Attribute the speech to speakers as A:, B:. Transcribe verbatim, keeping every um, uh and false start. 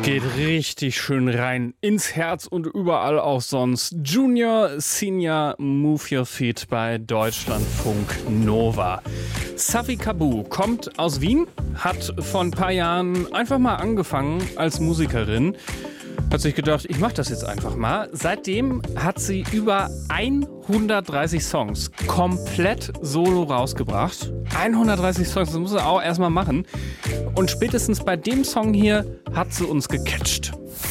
A: Geht richtig schön rein ins Herz und überall auch sonst. Junior, Senior, Move Your Feet bei Deutschlandfunk Nova. Safi Kabu kommt aus Wien, hat vor ein paar Jahren einfach mal angefangen als Musikerin. Hat sich gedacht, ich mache das jetzt einfach mal. Seitdem hat sie über hundertdreißig Songs komplett solo rausgebracht. hundertdreißig Songs, das muss sie auch erstmal machen. Und spätestens bei dem Song hier hat sie uns gecatcht.